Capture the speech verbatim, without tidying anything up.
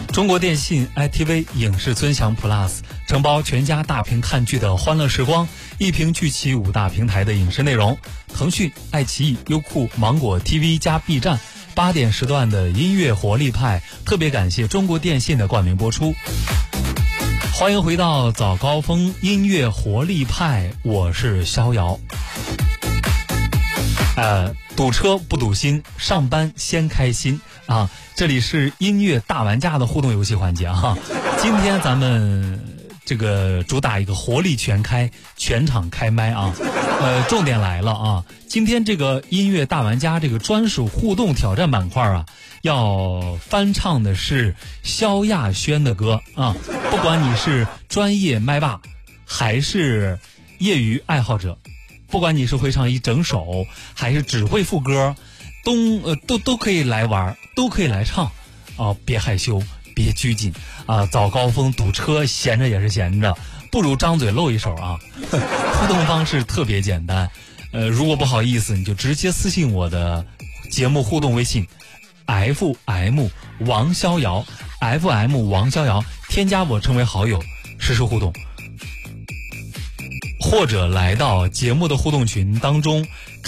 中国电信 I T V 影视尊享 Plus 承包全家大屏看剧的欢乐时光，一屏聚齐五大平台的影视内容。腾讯、爱奇艺、优酷、芒果 T V 加 B 站八点时段的音乐活力派，特别感谢中国电信的冠名播出。欢迎回到早高峰音乐活力派，我是逍遥。呃，堵车不堵心，上班先开心啊！这里是音乐大玩家的互动游戏环节啊！今天咱们这个主打一个活力全开，全场开麦啊！呃，重点来了啊！今天这个音乐大玩家这个专属互动挑战板块啊，要翻唱的是萧亚轩的歌啊！不管你是专业麦霸还是业余爱好者。不管你是会唱一整首，还是只会副歌，都呃都都可以来玩，都可以来唱，啊、呃，别害羞，别拘谨啊！早高峰堵车，闲着也是闲着，不如张嘴露一手啊！互动方式特别简单，呃，如果不好意思，你就直接私信我的节目互动微信 F M 王逍遥 F M 王逍遥，添加我成为好友，实时互动。或者来到节目的互动群当中，